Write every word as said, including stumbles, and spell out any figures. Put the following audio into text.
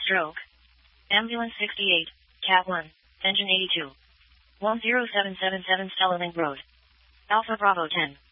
stroke. Ambulance sixty-eight, Cat one, Engine eighty-two. one zero seven seven seven Stella Link Road. Alpha Bravo ten.